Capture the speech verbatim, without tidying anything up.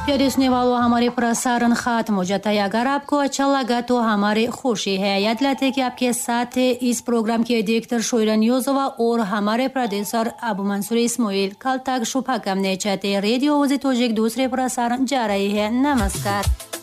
प्यारे सुनने वालों, हमारे प्रसारण खत्म हो जाता है। अगर आपको अच्छा लगा तो हमारी खुशी है। याद दिलाते कि आपके साथ इस प्रोग्राम के एडिटर शोयरा न्यूज़ोवा और हमारे प्रोड्यूसर अबू मंसूर इस्माइल। कल तक शुभकामनाएं चाहते हैं। रेडियो उजित एक दूसरे प्रसारण जा रही है। नमस्कार।